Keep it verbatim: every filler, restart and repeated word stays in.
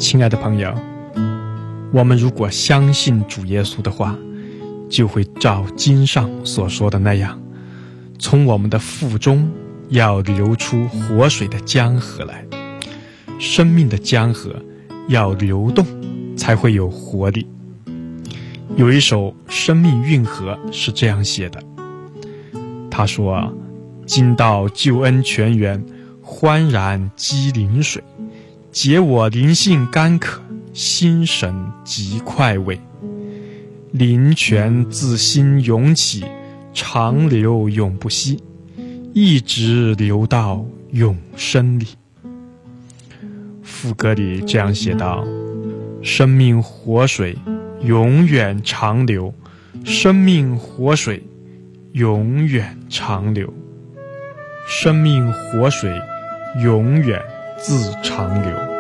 亲爱的朋友，我们如果相信主耶稣的话，就会照经上所说的那样，从我们的腹中要流出活水的江河来。生命的江河要流动，才会有活力。有一首《生命运河》是这样写的，他说：今到救恩泉源，欢然积灵水，解我灵性干渴，心神极快慰。灵泉自心涌起，长流永不息，一直流到永生里。副歌里这样写道：生命活水永远长流，生命活水永远长流，生命活水永远自长流。